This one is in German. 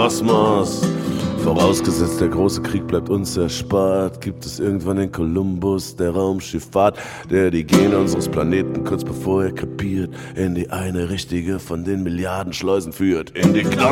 Kosmos. Vorausgesetzt, der große Krieg bleibt uns erspart, gibt es irgendwann den Kolumbus der Raumschifffahrt, der die Gene unseres Planeten kurz bevor er kapiert, in die eine richtige von den Milliarden Schleusen führt. In die Knospe.